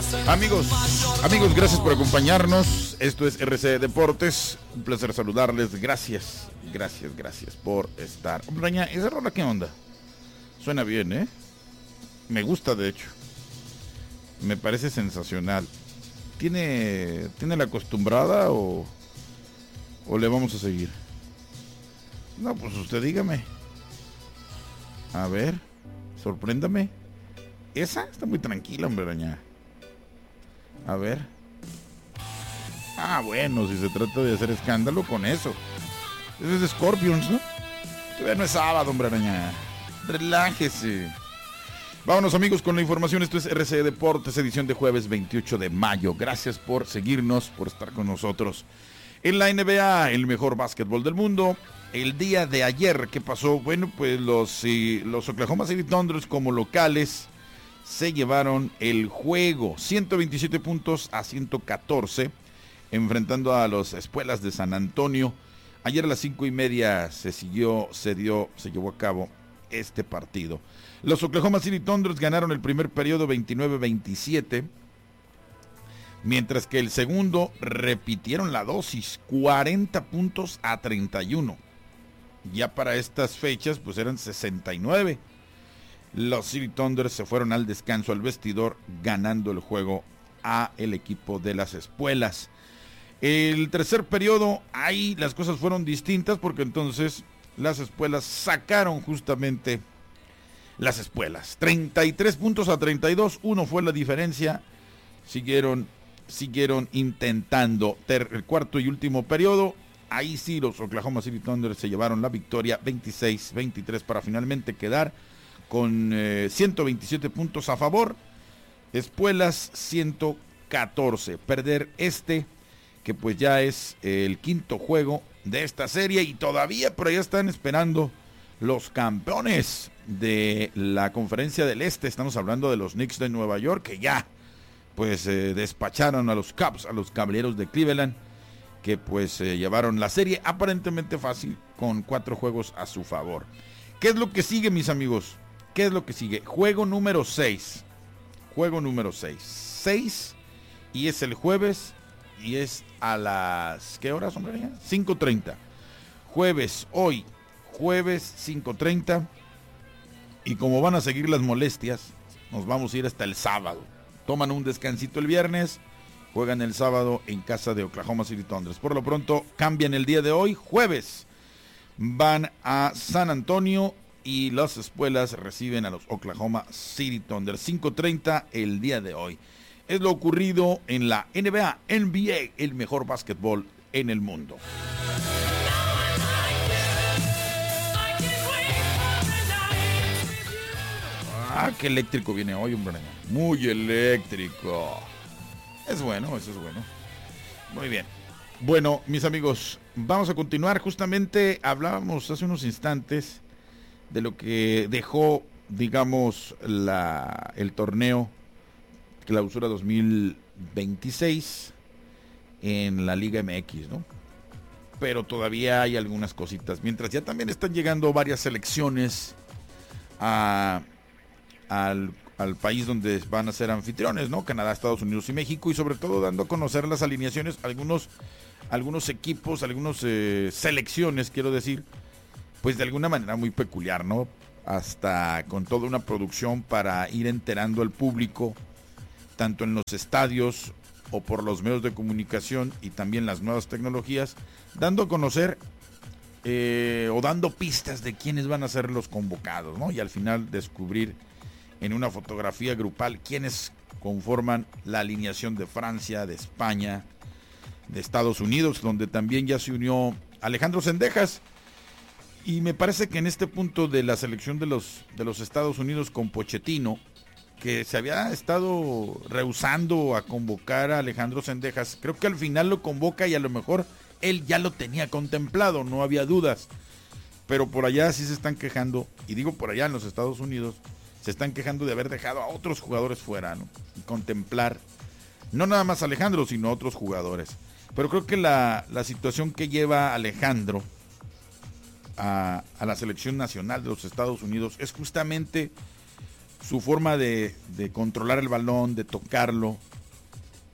Amigos, gracias por acompañarnos. Esto es RC Deportes. Un placer saludarles. Gracias por estar. Hombre, Raña, ¿esa rola qué onda? Suena bien, ¿eh? Me gusta, de hecho. Me parece sensacional. ¿Tiene la acostumbrada o le vamos a seguir? No, pues usted dígame. A ver, sorpréndame. Esa está muy tranquila, hombre, Raña. A ver. Ah, bueno, si se trata de hacer escándalo con eso. Eso es de Scorpions, ¿no? Todavía no es sábado, hombre araña. Relájese. Vámonos, amigos, con la información. Esto es RC Deportes, edición de jueves 28 de mayo. Gracias por seguirnos, por estar con nosotros. En la NBA, el mejor básquetbol del mundo. El día de ayer, ¿qué pasó? Bueno, pues los Oklahoma City Thunder como locales se llevaron el juego, 127 puntos a 114, enfrentando a los Espuelas de San Antonio. Ayer a las 5:30 se llevó a cabo este partido. Los Oklahoma City Thunder ganaron el primer periodo 29-27, mientras que el segundo repitieron la dosis, 40 puntos a 31. Ya para estas fechas, pues eran 69. Los City Thunder se fueron al descanso, al vestidor, ganando el juego a el equipo de las Espuelas. El tercer periodo, ahí las cosas fueron distintas, porque entonces las Espuelas sacaron justamente las Espuelas. 33 puntos a 32, uno fue la diferencia. Siguieron intentando. El cuarto y último periodo, ahí sí los Oklahoma City Thunder se llevaron la victoria 26-23 para finalmente quedar con 127 puntos a favor, Espuelas 114. Perder que pues ya es el quinto juego de esta serie, y todavía por allá están esperando los campeones de la Conferencia del Este. Estamos hablando de los Knicks de Nueva York, que ya pues despacharon a los Cubs, a los Caballeros de Cleveland, que pues llevaron la serie aparentemente fácil con 4 juegos a su favor. ¿Qué es lo que sigue, mis amigos? ¿Qué es lo que sigue? Juego número 6. 6. Y es el jueves. Y es a las... ¿qué horas, hombre? 5:30. Jueves 5:30. Y como van a seguir las molestias, nos vamos a ir hasta el sábado. Toman un descansito el viernes. Juegan el sábado en casa de Oklahoma City Thunder. Por lo pronto, cambian el día de hoy. Jueves van a San Antonio y las Espuelas reciben a los Oklahoma City Thunder. 5:30 el día de hoy. Es lo ocurrido en la NBA, el mejor básquetbol en el mundo. Ah, qué eléctrico viene hoy, hombre. Muy eléctrico. Es bueno, eso es bueno. Muy bien. Bueno, mis amigos, vamos a continuar. Justamente hablábamos hace unos instantes de lo que dejó, digamos, el torneo Clausura 2026 en la Liga MX, ¿no? Pero todavía hay algunas cositas. Mientras ya también están llegando varias selecciones al país donde van a ser anfitriones, ¿no? Canadá, Estados Unidos y México, y sobre todo dando a conocer las alineaciones, algunos equipos, algunas selecciones, quiero decir, pues de alguna manera muy peculiar, ¿no? Hasta con toda una producción para ir enterando al público, tanto en los estadios o por los medios de comunicación y también las nuevas tecnologías, dando a conocer o dando pistas de quiénes van a ser los convocados, ¿no? Y al final descubrir en una fotografía grupal quiénes conforman la alineación de Francia, de España, de Estados Unidos, donde también ya se unió Alejandro Zendejas. Y me parece que en este punto de la selección de los Estados Unidos con Pochettino, que se había estado rehusando a convocar a Alejandro Zendejas, creo que al final lo convoca y a lo mejor él ya lo tenía contemplado, no había dudas. Pero por allá sí se están quejando, y digo por allá en los Estados Unidos, se están quejando de haber dejado a otros jugadores fuera, ¿no? Y contemplar, no nada más a Alejandro, sino a otros jugadores. Pero creo que la situación que lleva Alejandro a la selección nacional de los Estados Unidos es justamente su forma de controlar el balón, de tocarlo,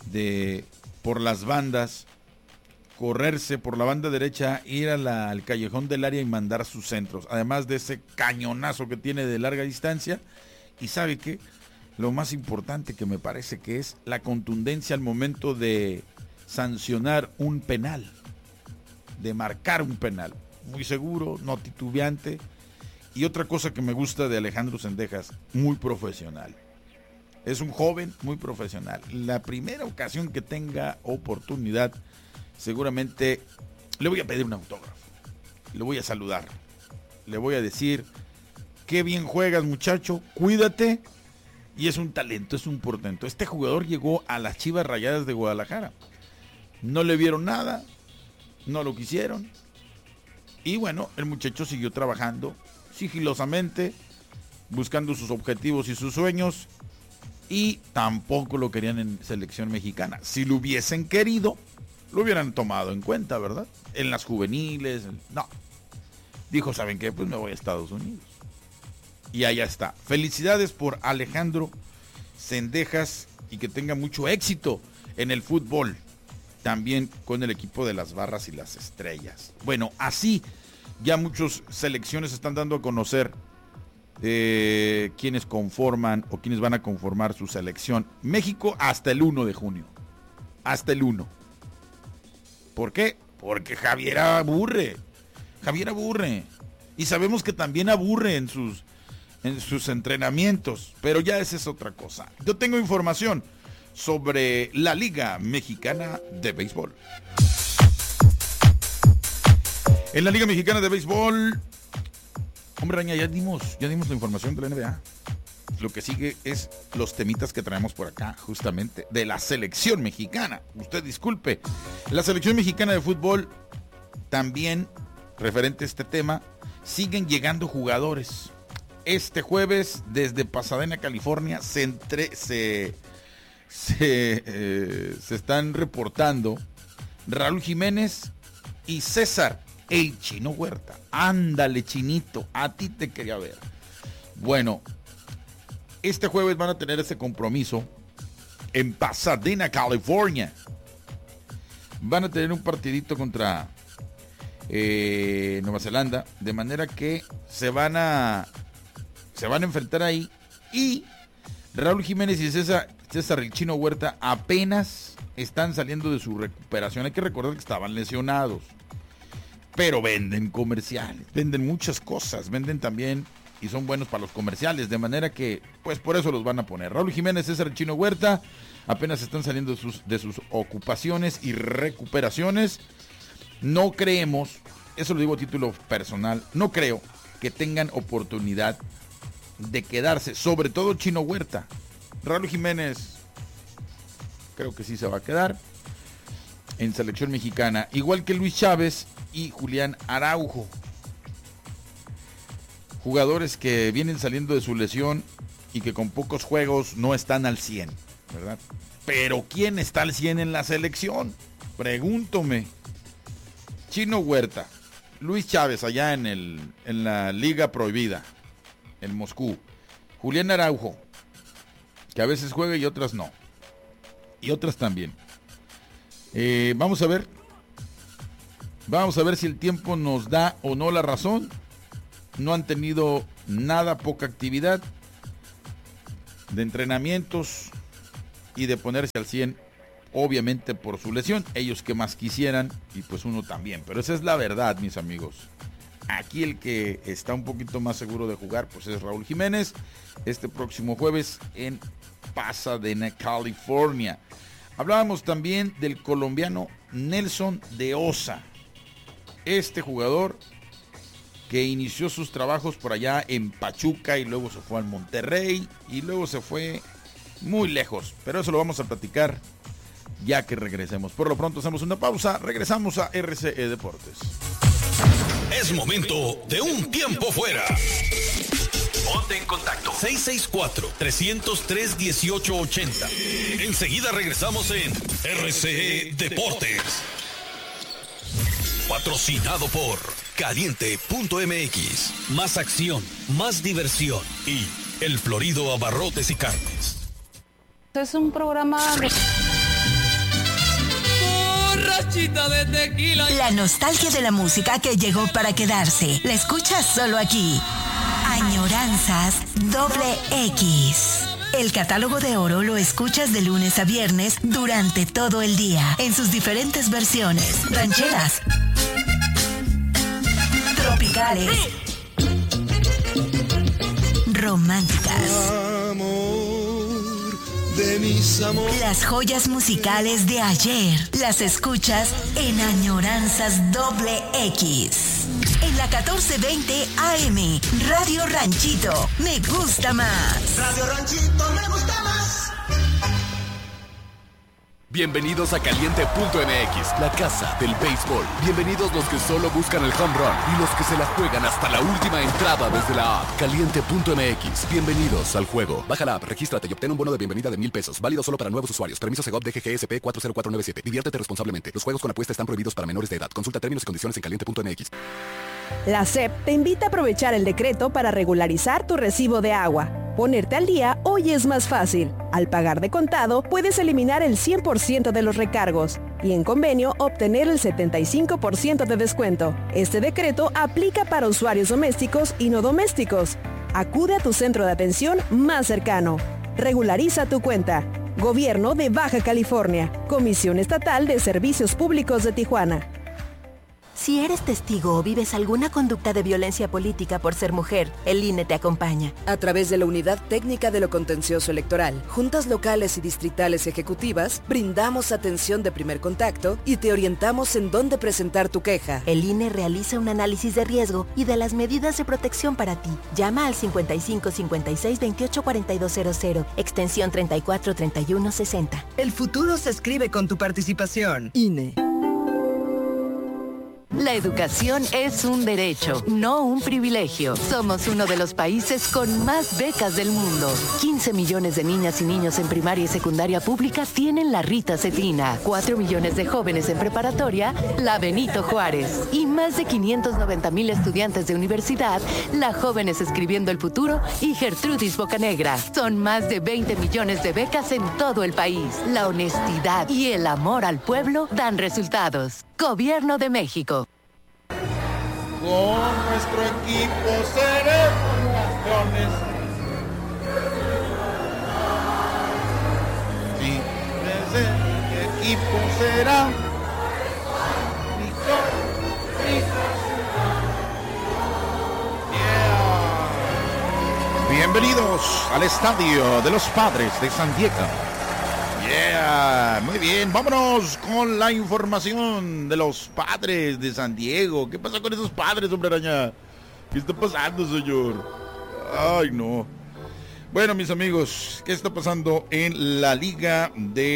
de por las bandas, correrse por la banda derecha, ir al callejón del área y mandar sus centros, además de ese cañonazo que tiene de larga distancia. Y sabe que lo más importante que me parece que es la contundencia al momento de sancionar un penal, de marcar un penal, muy seguro, no titubeante. Y otra cosa que me gusta de Alejandro Zendejas, muy profesional. Es un joven muy profesional. La primera ocasión que tenga oportunidad, seguramente le voy a pedir un autógrafo, le voy a saludar, le voy a decir: qué bien juegas, muchacho, cuídate. Y es un talento, es un portento. Este jugador llegó a las Chivas Rayadas de Guadalajara, no le vieron nada, no lo quisieron, y bueno, el muchacho siguió trabajando sigilosamente, buscando sus objetivos y sus sueños, y tampoco lo querían en selección mexicana. Si lo hubiesen querido, lo hubieran tomado en cuenta, ¿verdad? En las juveniles, no. Dijo: ¿saben qué? Pues me voy a Estados Unidos. Y allá está. Felicidades por Alejandro Zendejas y que tenga mucho éxito en el fútbol, también con el equipo de las Barras y las Estrellas. Bueno, así ya muchas selecciones están dando a conocer quienes conforman o quienes van a conformar su selección. México hasta el 1 de junio. Hasta el 1. ¿Por qué? Porque Javier aburre. Javier aburre. Y sabemos que también aburre en sus entrenamientos. Pero ya esa es otra cosa. Yo tengo información sobre la Liga Mexicana de Béisbol. En la Liga Mexicana de Béisbol, hombre Raña, ya dimos la información de la NBA. Lo que sigue es los temitas que traemos por acá, justamente, de la selección mexicana. Usted disculpe. La selección mexicana de fútbol, también, referente a este tema, siguen llegando jugadores. Este jueves, desde Pasadena, California, se están reportando Raúl Jiménez y César el Chino Huerta. Ándale, Chinito, a ti te quería ver. Bueno, este jueves van a tener ese compromiso en Pasadena, California. Van a tener un partidito contra Nueva Zelanda, de manera que se van a enfrentar ahí. Y Raúl Jiménez y César el Chino Huerta apenas están saliendo de su recuperación. Hay que recordar que estaban lesionados, pero venden comerciales, venden muchas cosas, venden también y son buenos para los comerciales, de manera que pues por eso los van a poner. Raúl Jiménez, César el Chino Huerta apenas están saliendo de sus ocupaciones y recuperaciones. No creemos, eso lo digo a título personal, no creo que tengan oportunidad de quedarse, sobre todo Chino Huerta. Raúl Jiménez creo que sí se va a quedar en selección mexicana, igual que Luis Chávez y Julián Araujo, jugadores que vienen saliendo de su lesión y que con pocos juegos no están al 100, ¿verdad? Pero ¿quién está al 100 en la selección? Pregúntome. Chino Huerta, Luis Chávez allá en la Liga Prohibida, en Moscú. Julián Araujo, que a veces juega y otras no. Y otras también. Vamos a ver si el tiempo nos da o no la razón. No han tenido nada, poca actividad de entrenamientos y de ponerse al 100, obviamente por su lesión. Ellos que más quisieran y pues uno también. Pero esa es la verdad, mis amigos. Aquí el que está un poquito más seguro de jugar pues es Raúl Jiménez, este próximo jueves en Pasadena, California. Hablábamos también del colombiano Nelson de Osa, este jugador que inició sus trabajos por allá en Pachuca y luego se fue al Monterrey y luego se fue muy lejos, pero eso lo vamos a platicar ya que regresemos. Por lo pronto hacemos una pausa, regresamos a RCE Deportes. Es momento de un tiempo fuera. Ponte en contacto 664-303-1880. Enseguida regresamos en RCE Deportes. Patrocinado por Caliente.mx. Más acción, más diversión y El Florido Abarrotes y Carnes. Es un programa de... borrachita de tequila. La nostalgia de la música que llegó para quedarse. La escuchas solo aquí. Añoranzas XX. El catálogo de oro lo escuchas de lunes a viernes durante todo el día, en sus diferentes versiones. Rancheras, tropicales, románticas. Amor de mis amores. Las joyas musicales de ayer las escuchas en Añoranzas XX. En la 1420 AM, Radio Ranchito, me gusta más. Radio Ranchito me gusta más. Bienvenidos a Caliente.mx, la casa del béisbol. Bienvenidos los que solo buscan el home run y los que se la juegan hasta la última entrada desde la app. Caliente.mx, bienvenidos al juego. Baja la app, regístrate y obtén un bono de bienvenida de $1,000. Válido solo para nuevos usuarios. Permiso Segov DGGSP 40497. Diviértete responsablemente. Los juegos con apuesta están prohibidos para menores de edad. Consulta términos y condiciones en Caliente.mx. La SEP te invita a aprovechar el decreto para regularizar tu recibo de agua. Ponerte al día hoy es más fácil. Al pagar de contado, puedes eliminar el 100% de los recargos y en convenio obtener el 75% de descuento. Este decreto aplica para usuarios domésticos y no domésticos. Acude a tu centro de atención más cercano. Regulariza tu cuenta. Gobierno de Baja California. Comisión Estatal de Servicios Públicos de Tijuana. Si eres testigo o vives alguna conducta de violencia política por ser mujer, el INE te acompaña. A través de la Unidad Técnica de lo Contencioso Electoral, juntas locales y distritales ejecutivas, brindamos atención de primer contacto y te orientamos en dónde presentar tu queja. El INE realiza un análisis de riesgo y de las medidas de protección para ti. Llama al 55 56 28 4200, extensión 34 31 60. El futuro se escribe con tu participación. INE. La educación es un derecho, no un privilegio. Somos uno de los países con más becas del mundo. 15 millones de niñas y niños en primaria y secundaria pública tienen la Rita Cetina. 4 millones de jóvenes en preparatoria, la Benito Juárez. Y más de 590,000 estudiantes de universidad, la Jóvenes Escribiendo el Futuro y Gertrudis Bocanegra. Son más de 20 millones de becas en todo el país. La honestidad y el amor al pueblo dan resultados. Gobierno de México. Con nuestro equipo seremos campeones. Sí, ese equipo será Bienvenidos al estadio de los Padres de San Diego. Muy bien, vámonos con la información de los Padres de San Diego. ¿Qué pasó con esos Padres, hombre araña? ¿Qué está pasando, señor? Ay, no. Bueno, mis amigos, ¿qué está pasando en la Liga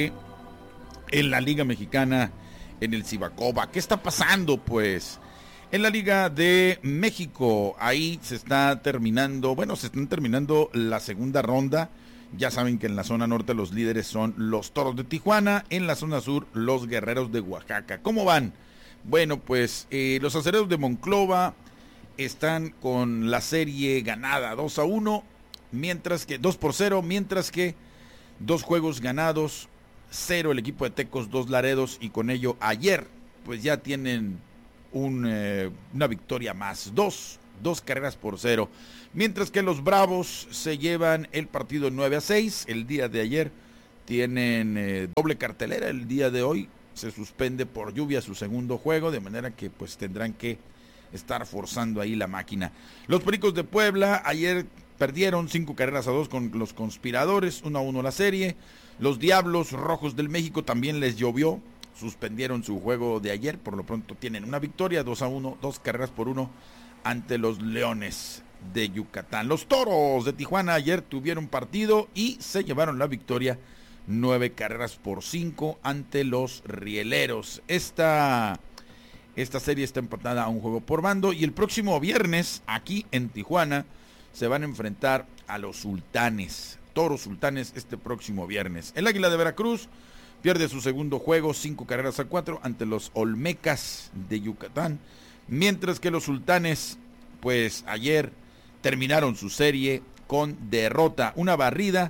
Mexicana, en el Cibacoba? ¿Qué está pasando, pues? En la Liga de México, ahí se están terminando la segunda ronda. Ya saben que en la zona norte los líderes son los Toros de Tijuana, en la zona sur los Guerreros de Oaxaca. ¿Cómo van? Bueno, pues los Acereros de Monclova están con la serie ganada 2-1, mientras que 2-0, mientras que 2 juegos ganados, 0 el equipo de Tecos, 2 Laredos, y con ello ayer pues ya tienen una victoria más, 2 carreras por 0. Mientras que los Bravos se llevan el partido 9-6. El día de ayer tienen doble cartelera. El día de hoy se suspende por lluvia su segundo juego, de manera que pues tendrán que estar forzando ahí la máquina. Los Pericos de Puebla ayer perdieron 5 carreras a 2 con los Conspiradores, 1-1 la serie. Los Diablos Rojos del México también les llovió, suspendieron su juego de ayer. Por lo pronto tienen una victoria, 2-1, 2 carreras por 1 ante los Leones de Yucatán. Los Toros de Tijuana ayer tuvieron partido y se llevaron la victoria, 9 carreras por 5 ante los Rieleros. Esta serie está empatada a un juego por bando, y el próximo viernes aquí en Tijuana se van a enfrentar a los Sultanes, Toros Sultanes, este próximo viernes. El Águila de Veracruz pierde su segundo juego, 5 carreras a 4 ante los Olmecas de Yucatán, mientras que los Sultanes pues ayer terminaron su serie con derrota, una barrida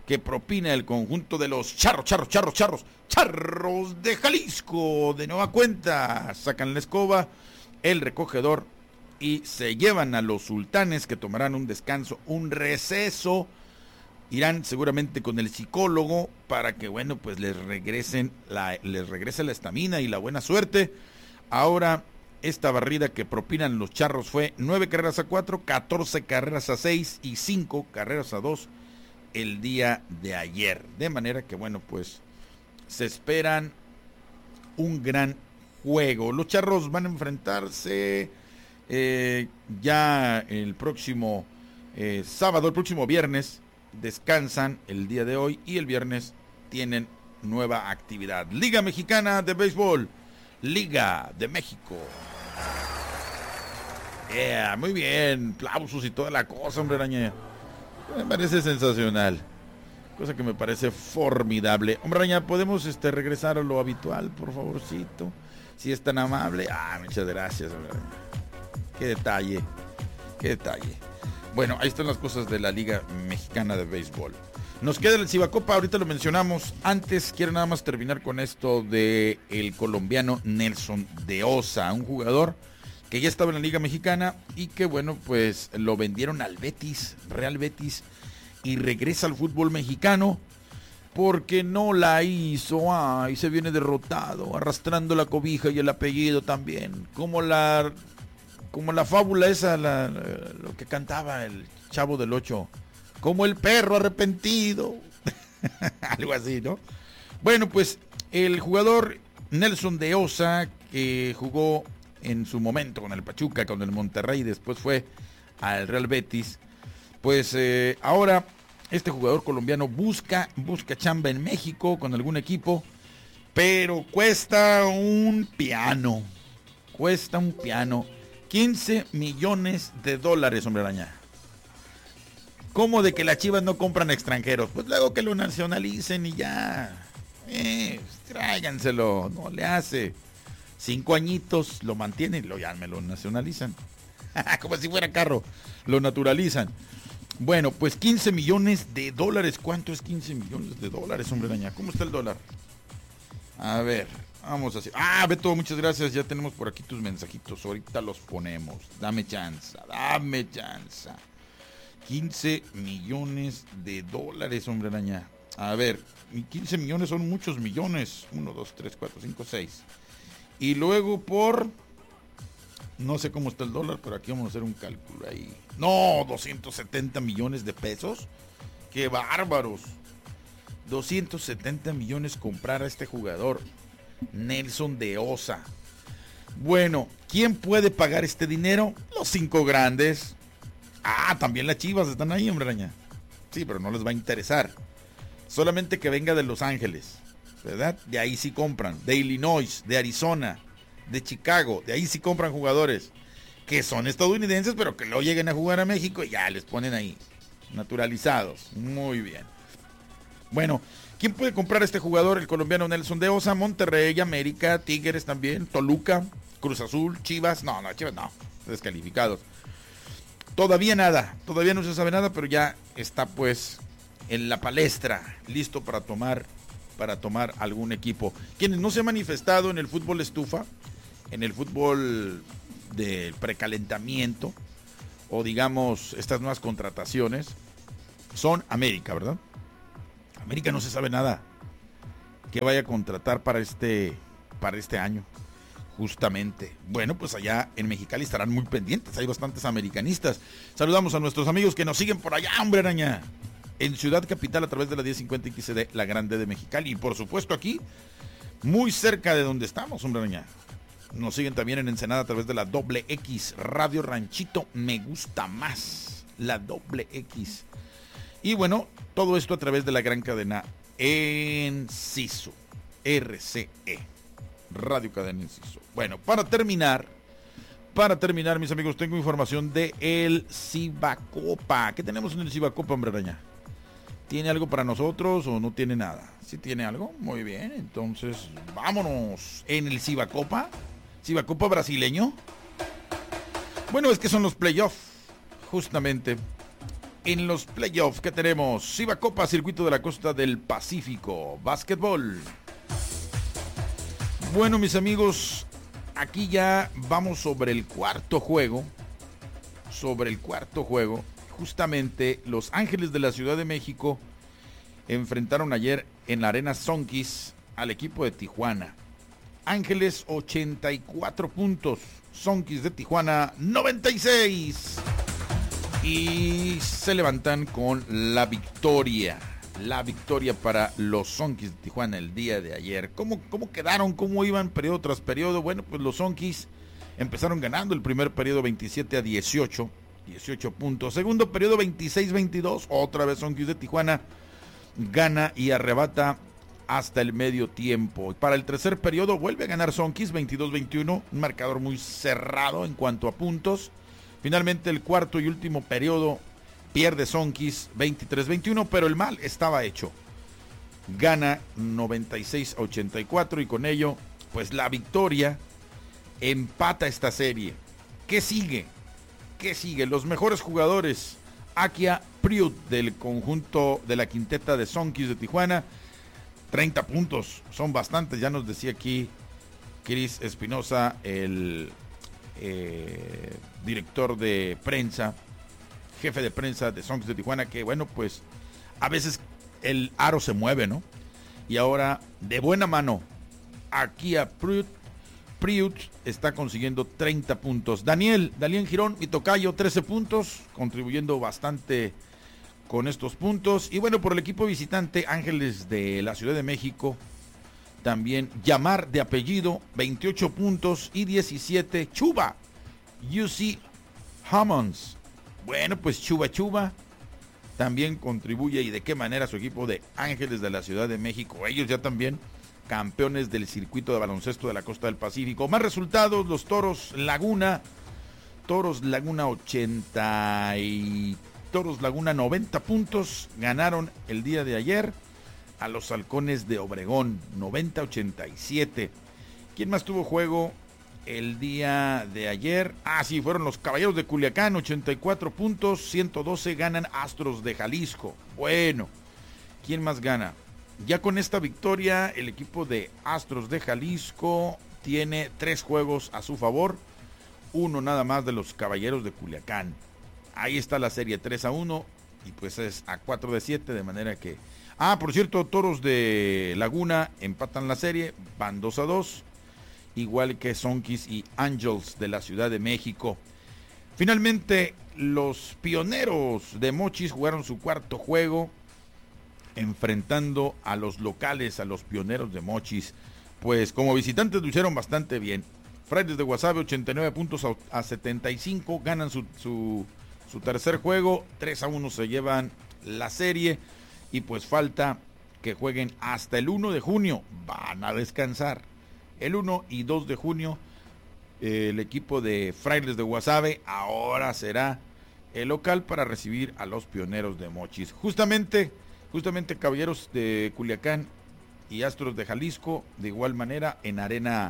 que propina el conjunto de los charros de Jalisco. De nueva cuenta, sacan la escoba, el recogedor y se llevan a los sultanes, que tomarán un descanso, un receso. Irán seguramente con el psicólogo para que, bueno, pues les regrese la estamina y la buena suerte. Ahora, esta barrida que propinan los charros fue 9 carreras a 4, 14 carreras a 6 y 5 carreras a 2 el día de ayer. De manera que, bueno, pues se esperan un gran juego. Los charros van a enfrentarse ya el próximo sábado, el próximo viernes. Descansan el día de hoy y el viernes tienen nueva actividad. Liga Mexicana de Béisbol, Liga de México. Muy bien, aplausos y toda la cosa, hombre araña. Me parece sensacional. Cosa que me parece formidable. Hombre araña, ¿podemos regresar a lo habitual, por favorcito? Si es tan amable. Muchas gracias, hombre araña. Qué detalle. Bueno, ahí están las cosas de la Liga Mexicana de Béisbol. Nos queda el Cibacopa, ahorita lo mencionamos. Antes quiero nada más terminar con esto de el colombiano Nelson de Osa, un jugador que ya estaba en la Liga Mexicana y que, bueno, pues lo vendieron al Betis, Real Betis, y regresa al fútbol mexicano porque no la hizo. Y se viene derrotado, arrastrando la cobija y el apellido también, como la fábula esa, lo que cantaba el Chavo del Ocho, como el perro arrepentido. Algo así, ¿no? Bueno, pues el jugador Nelson de Osa, que jugó en su momento con el Pachuca, con el Monterrey, después fue al Real Betis, pues ahora este jugador colombiano busca chamba en México con algún equipo, pero cuesta un piano. 15 millones de dólares, hombre araña. ¿Cómo de que las Chivas no compran extranjeros? Pues luego que lo nacionalicen y ya. Tráiganselo, no le hace. 5 añitos lo mantienen y ya me lo nacionalizan. Como si fuera carro, lo naturalizan. Bueno, pues 15 millones de dólares. ¿Cuánto es 15 millones de dólares, hombre araña? ¿Cómo está el dólar? A ver. Vamos así. Beto, muchas gracias. Ya tenemos por aquí tus mensajitos. Ahorita los ponemos. Dame chance. 15 millones de dólares, hombre araña. A ver, 15 millones son muchos millones. 1, 2, 3, 4, 5, 6. Y luego por... No sé cómo está el dólar, pero aquí vamos a hacer un cálculo ahí. No, 270 millones de pesos. ¡Qué bárbaros! 270 millones comprar a este jugador. Nelson de Osa. Bueno, ¿quién puede pagar este dinero? Los 5 grandes. También las Chivas están ahí, hombre araña. Sí, pero no les va a interesar. Solamente que venga de Los Ángeles, ¿verdad? De ahí sí compran. De Illinois, de Arizona, de Chicago. De ahí sí compran jugadores que son estadounidenses, pero que luego lleguen a jugar a México y ya les ponen ahí naturalizados. Muy bien. Bueno, ¿quién puede comprar a este jugador, el colombiano Nelson de Osa? Monterrey, América, Tigres también, Toluca, Cruz Azul, Chivas. No, Chivas no, descalificados. Todavía nada, todavía no se sabe nada, pero ya está pues en la palestra, listo para tomar algún equipo. Quienes no se han manifestado en el fútbol estufa, en el fútbol de precalentamiento, o digamos estas nuevas contrataciones, son América, ¿verdad? América no se sabe nada que vaya a contratar para este año, justamente. Bueno, pues allá en Mexicali estarán muy pendientes, hay bastantes americanistas. Saludamos a nuestros amigos que nos siguen por allá, hombre araña, en Ciudad Capital a través de la 1050 XD, la Grande de Mexicali, y por supuesto aquí, muy cerca de donde estamos, hombre araña. Nos siguen también en Ensenada a través de la Doble X, Radio Ranchito Me Gusta Más, la Doble X. Y bueno, todo esto a través de la gran cadena Enciso, RCE, Radio Cadena Enciso. Bueno, para terminar, mis amigos, tengo información de el Cibacopa. ¿Qué tenemos en el Cibacopa, hombre araña? ¿Tiene algo para nosotros o no tiene nada? ¿Sí tiene algo? Muy bien, entonces vámonos. En el Cibacopa brasileño. Bueno, es que son los playoffs, justamente. En los playoffs que tenemos, Ciba Copa, Circuito de la Costa del Pacífico, básquetbol. Bueno, mis amigos, aquí ya vamos sobre el cuarto juego. Justamente los Ángeles de la Ciudad de México enfrentaron ayer en la Arena Zonkis al equipo de Tijuana. Ángeles 84 puntos, Zonkis de Tijuana 96. Y se levantan con la victoria. La victoria para los Zonkis de Tijuana el día de ayer. ¿Cómo quedaron? ¿Cómo iban periodo tras periodo? Bueno, pues los Zonkis empezaron ganando el primer periodo 27-18. 18 puntos. Segundo periodo 26-22. Otra vez Zonkis de Tijuana gana y arrebata hasta el medio tiempo. Para el tercer periodo vuelve a ganar Zonkis 22-21. Un marcador muy cerrado en cuanto a puntos. Finalmente el cuarto y último periodo pierde Zonkis 23-21, pero el mal estaba hecho. Gana 96-84 y con ello, pues la victoria empata esta serie. ¿Qué sigue? Los mejores jugadores. Akia Priut del conjunto de la quinteta de Zonkis de Tijuana. 30 puntos, son bastantes. Ya nos decía aquí Cris Espinosa, el director de prensa, jefe de prensa de Zonkis de Tijuana, que bueno, pues a veces el aro se mueve, ¿no? Y ahora, de buena mano, Akia Priut está consiguiendo 30 puntos. Daniel Girón y tocayo 13 puntos, contribuyendo bastante con estos puntos. Y bueno, por el equipo visitante, Ángeles de la Ciudad de México, también Yamar de apellido, 28 puntos y 17. Chuba, UC Hammonds. Bueno, pues Chuba también contribuye, y de qué manera su equipo de Ángeles de la Ciudad de México. Ellos ya también campeones del circuito de baloncesto de la Costa del Pacífico. Más resultados, los Toros Laguna 90 puntos, ganaron el día de ayer a los Halcones de Obregón, 90-87. ¿Quién más tuvo juego el día de ayer? Sí, fueron los Caballeros de Culiacán, 84 puntos, 112 ganan Astros de Jalisco. Bueno, ¿quién más gana? Ya con esta victoria, el equipo de Astros de Jalisco tiene 3 juegos a su favor, uno nada más de los Caballeros de Culiacán. Ahí está la serie 3-1 y pues es a 4 de 7, de manera que... por cierto, Toros de Laguna empatan la serie, van 2-2, igual que Zonkis y Angels de la Ciudad de México. Finalmente, los Pioneros de Mochis jugaron su cuarto juego, enfrentando a los locales, a los Pioneros de Mochis. Pues como visitantes lo hicieron bastante bien. Frailes de Guasave 89 puntos a 75, ganan su tercer juego, 3-1 se llevan la serie, y pues falta que jueguen hasta el 1 de junio, van a descansar. El 1 y 2 de junio, el equipo de Frailes de Guasave ahora será el local para recibir a los Pioneros de Mochis. Justamente Caballeros de Culiacán y Astros de Jalisco, de igual manera en Arena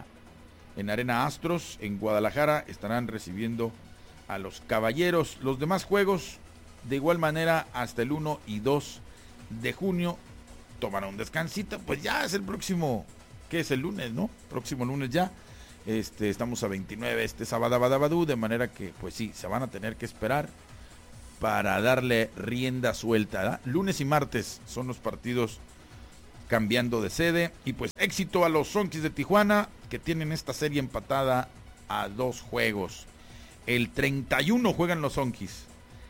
Astros en Guadalajara, estarán recibiendo a los Caballeros. Los demás juegos, de igual manera, hasta el 1 y 2 de junio tomarán un descansito. Pues ya es el próximo, que es el lunes, ¿no? Próximo lunes ya. Estamos a 29 sábado, de manera que pues sí, se van a tener que esperar para darle rienda suelta, ¿verdad? Lunes y martes son los partidos cambiando de sede. Y pues éxito a los Zonkis de Tijuana, que tienen esta serie empatada a 2 juegos. El 31 juegan los Zonkis.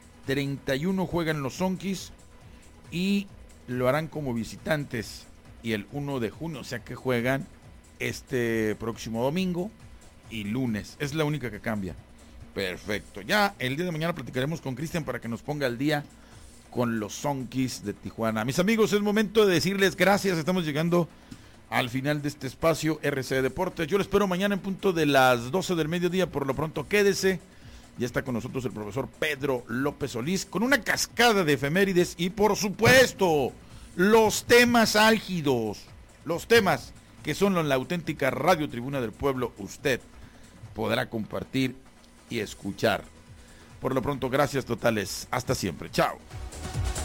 Y lo harán como visitantes. Y el 1 de junio, o sea que juegan este próximo domingo y lunes. Es la única que cambia. Perfecto. Ya el día de mañana platicaremos con Cristian para que nos ponga al día con los Zonkis de Tijuana. Mis amigos, es momento de decirles gracias. Estamos llegando al final de este espacio RC Deportes. Yo les espero mañana en punto de las 12 del mediodía. Por lo pronto, quédese. Ya está con nosotros el profesor Pedro López Solís con una cascada de efemérides y, por supuesto, los temas álgidos, los temas que son en la auténtica Radio Tribuna del Pueblo, usted podrá compartir y escuchar. Por lo pronto, gracias totales. Hasta siempre. Chao.